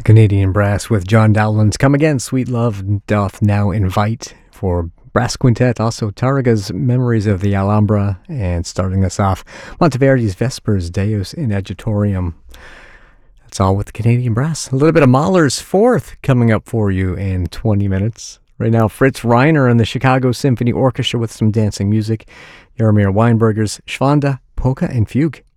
Canadian Brass with John Dowland's Come Again, Sweet Love Doth Now Invite for Brass Quintet. Also, Targa's Memories of the Alhambra. And starting us off, Monteverdi's Vespers Deus in Agitorium. That's all with the Canadian Brass. A little bit of Mahler's Fourth coming up for you in 20 minutes. Right now, Fritz Reiner and the Chicago Symphony Orchestra with some dancing music. Jaromir Weinberger's Schwanda, Polka and Fugue.